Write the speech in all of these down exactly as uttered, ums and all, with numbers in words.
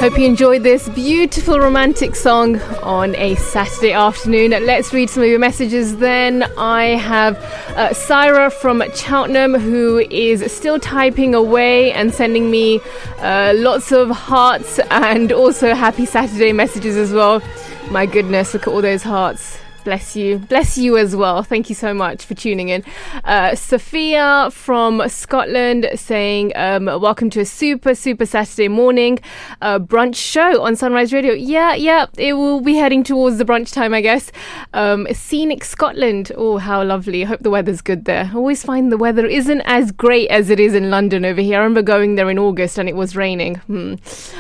Hope you enjoyed this beautiful romantic song on a Saturday afternoon. Let's read some of your messages then. I have uh, Syra from Cheltenham, who is still typing away and sending me uh, lots of hearts and also happy Saturday messages as well. My goodness, look at all those hearts. Bless you. Bless you as well. Thank you so much for tuning in. Uh, Sophia from Scotland saying, um, welcome to a super, super Saturday morning uh, brunch show on Sunrise Radio. Yeah, yeah, it will be heading towards the brunch time, I guess. Um, scenic Scotland. Oh, how lovely. I hope the weather's good there. I always find the weather isn't as great as it is in London over here. I remember going there in August and it was raining. Hmm.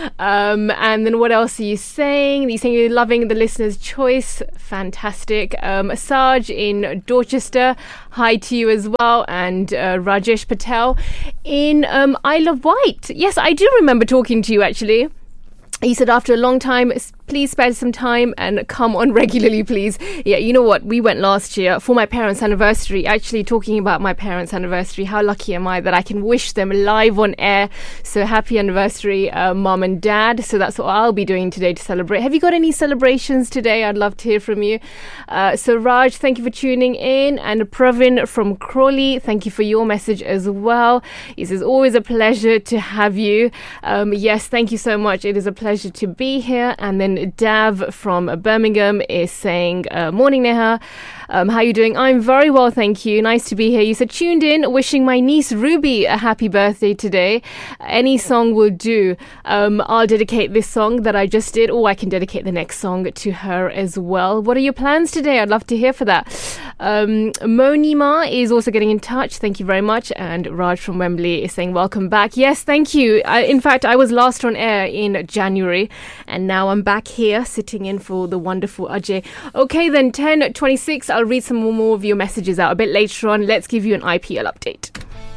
Um, and then what else are you saying? You're saying you're loving the listener's choice. Fantastic. Um, Saj in Dorchester, hi to you as well, and uh, Rajesh Patel in um, Isle of Wight. Yes, I do remember talking to you actually. He said, after a long time, please spare some time and come on regularly, please. Yeah, you know what? We went last year for my parents' anniversary. Actually, talking about my parents' anniversary, how lucky am I that I can wish them live on air. So happy anniversary, uh, mom and dad. So that's what I'll be doing today to celebrate. Have you got any celebrations today? I'd love to hear from you. Uh, so Raj, thank you for tuning in. And Pravin from Crawley, thank you for your message as well. He says, always a pleasure to have you. Um, yes, thank you so much. It is a pleasure to be here. And then Dav from Birmingham is saying, uh, morning Neha, um, how are you doing? I'm very well, thank you. Nice to be here. You said, tuned in, wishing my niece Ruby a happy birthday today. Any song will do. Um, I'll dedicate this song that I just did, or I can dedicate the next song to her as well. What are your plans today? I'd love to hear for that. Um, Monima is also getting in touch. Thank you very much. And Raj from Wembley is saying, welcome back. Yes, thank you. I, in fact, I was last on air in January, and now I'm back here sitting in for the wonderful Ajay. Okay, then ten twenty-six. I'll read some more of your messages out a bit later on. Let's give you an I P L update.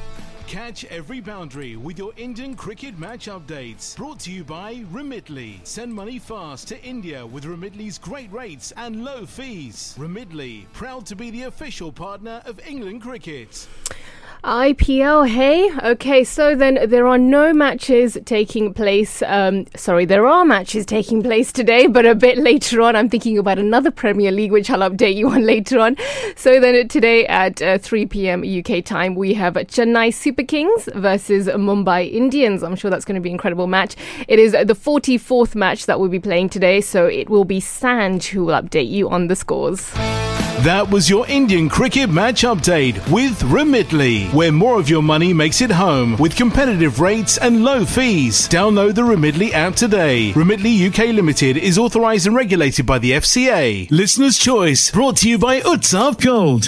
Catch every boundary with your Indian cricket match updates. Brought to you by Remitly. Send money fast to India with Remitly's great rates and low fees. Remitly, proud to be the official partner of England cricket. I P L, hey? Okay, so then there are no matches taking place. Um, sorry, there are matches taking place today, but a bit later on. I'm thinking about another Premier League, which I'll update you on later on. So then today at uh, three p.m. U K time, we have Chennai Super Kings versus Mumbai Indians. I'm sure that's going to be an incredible match. It is the forty-fourth match that we'll be playing today, so it will be Sanj who will update you on the scores. That was your Indian cricket match update with Remitly, where more of your money makes it home with competitive rates and low fees. Download the Remitly app today. Remitly U K Limited is authorised and regulated by the F C A. Listener's Choice, brought to you by Utsav Gold.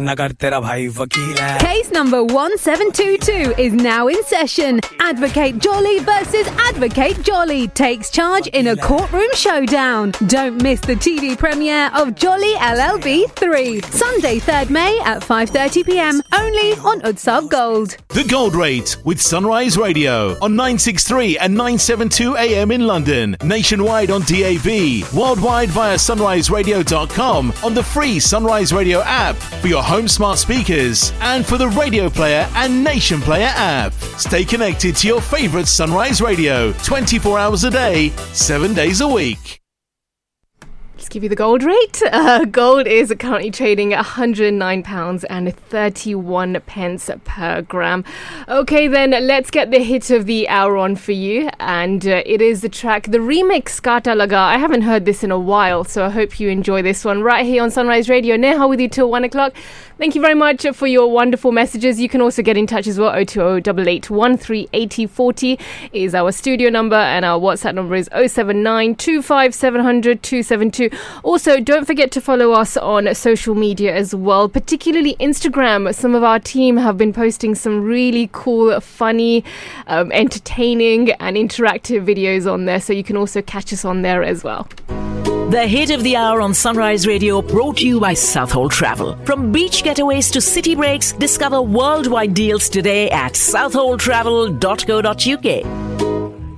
Case number one seven two two is now in session. Advocate Jolly versus Advocate Jolly takes charge in a courtroom showdown. Don't miss the T V premiere of Jolly L L B three, Sunday third May at five thirty p.m. only on Utsav Gold. The Gold Rate with Sunrise Radio on nine sixty-three and nine seventy-two A M in London, nationwide on D A B, worldwide via sunrise radio dot com, on the free Sunrise Radio app for your home smart speakers and for the Radio Player and Nation Player app. Stay connected to your favourite Sunrise Radio twenty-four hours a day, seven days a week. Let's give you the gold rate. Uh, gold is currently trading at one hundred nine pounds thirty-one per gram. Okay, then let's get the hit of the hour on for you. And uh, it is the track, the remix Kata Laga. I haven't heard this in a while, so I hope you enjoy this one right here on Sunrise Radio. Neha with you till one o'clock. Thank you very much for your wonderful messages. You can also get in touch as well. oh two oh, eight eight one three eight oh four oh is our studio number, and our WhatsApp number is oh seven nine two five seven zero zero two seven two. Also, don't forget to follow us on social media as well, particularly Instagram. Some of our team have been posting some really cool, funny, um, entertaining and interactive videos on there, so you can also catch us on there as well. The hit of the hour on Sunrise Radio, brought to you by Southall Travel. From beach getaways to city breaks, discover worldwide deals today at southall travel dot co dot uk.